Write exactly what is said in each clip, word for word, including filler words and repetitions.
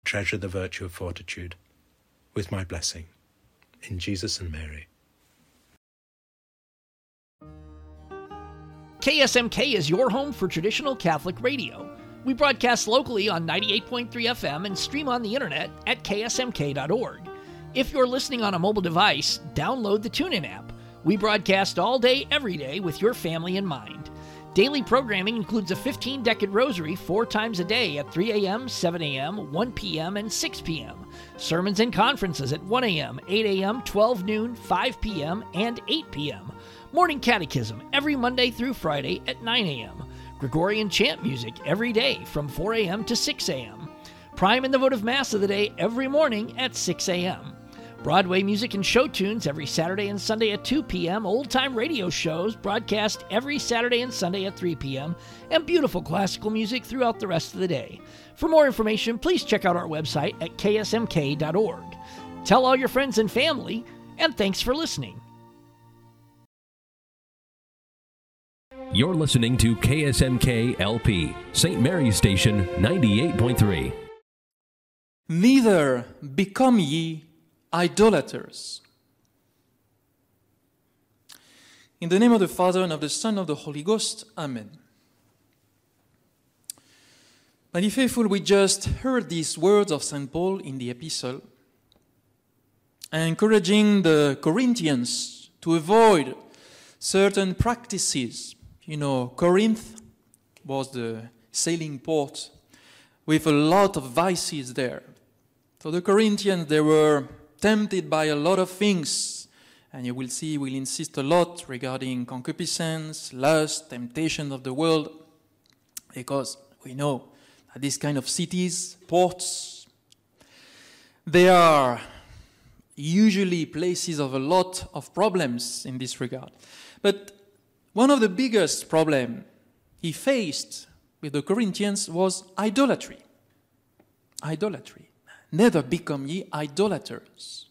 treasure the virtue of fortitude with my blessing. In Jesus and Mary. K S M K is your home for traditional Catholic radio. We broadcast locally on ninety-eight point three F M and stream on the internet at K S M K dot org. If you're listening on a mobile device, download the TuneIn app. We broadcast all day, every day with your family in mind. Daily programming includes a fifteen-decade rosary four times a day at three a.m., seven a.m., one p.m., and six p.m. Sermons and conferences at one a.m., eight a.m., twelve noon, five p.m., and eight p.m. Morning catechism every Monday through Friday at nine a.m. Gregorian chant music every day from four a.m. to six a.m. Prime and the votive Mass of the day every morning at six a.m. Broadway music and show tunes every Saturday and Sunday at two p.m., old-time radio shows broadcast every Saturday and Sunday at three p.m., and beautiful classical music throughout the rest of the day. For more information, please check out our website at K S M K dot org. Tell all your friends and family, and thanks for listening. You're listening to K S M K L P, Saint Mary's Station, ninety-eight point three. Neither become ye idolaters. In the name of the Father, and of the Son, and of the Holy Ghost. Amen. My dear faithful, we just heard these words of Saint Paul in the epistle, encouraging the Corinthians to avoid certain practices. You know, Corinth was the sailing port with a lot of vices there. So the Corinthians, they were tempted by a lot of things, and you will see we'll insist a lot regarding concupiscence, lust, temptation of the world, because we know that these kind of cities, ports, they are usually places of a lot of problems in this regard. But one of the biggest problems he faced with the Corinthians was idolatry. Idolatry. Never become ye idolaters.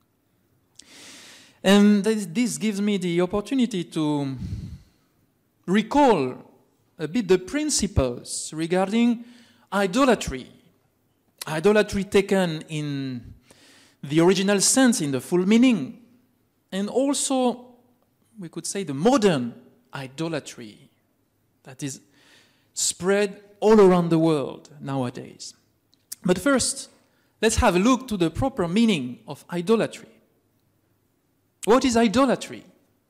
And this gives me the opportunity to recall a bit the principles regarding idolatry. Idolatry taken in the original sense, in the full meaning, and also, we could say, the modern idolatry that is spread all around the world nowadays. But first, let's have a look to the proper meaning of idolatry. What is idolatry?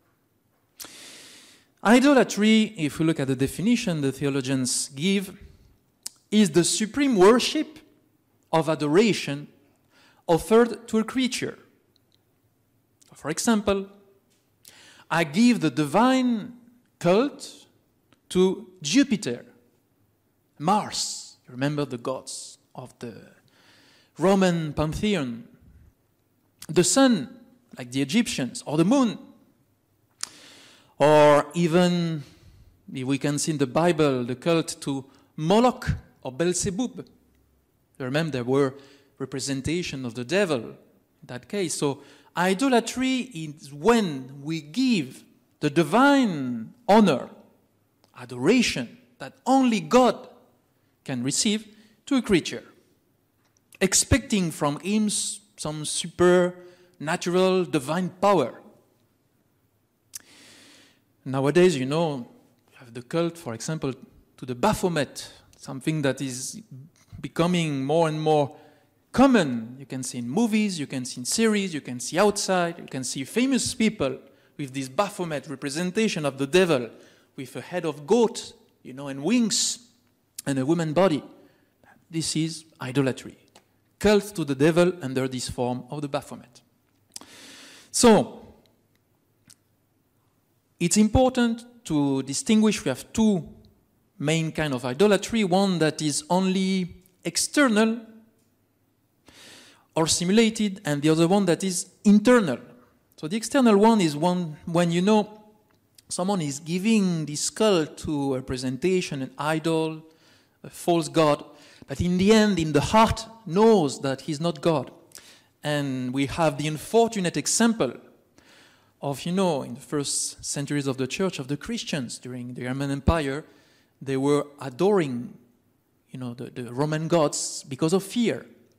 Idolatry, if we look at the definition the theologians give, is the supreme worship of adoration offered to a creature. For example, I give the divine cult to Jupiter, Mars. Remember the gods of the Roman pantheon. The sun, like the Egyptians, or the moon. Or even, if we can see in the Bible, the cult to Moloch or Beelzebub. Remember, there were representation of the devil in that case. So idolatry is when we give the divine honor, adoration that only God can receive to a creature, expecting from him some supernatural divine power. Nowadays, you know, you have the cult, for example, to the Baphomet, something that is becoming more and more common. You can see in movies, you can see in series, you can see outside, you can see famous people with this Baphomet representation of the devil with a head of goat, you know, and wings and a woman body. This is idolatry. Cult to the devil under this form of the Baphomet. So, it's important to distinguish. We have two main kinds of idolatry. One that is only external or simulated, and the other one that is internal. So the external one is one when, you know, someone is giving this cult to a representation, an idol, a false god, but in the end, in the heart, knows that he's not God. And we have the unfortunate example of, you know, in the first centuries of the church, of the Christians during the Roman Empire, they were adoring, you know, the, the Roman gods because of fear.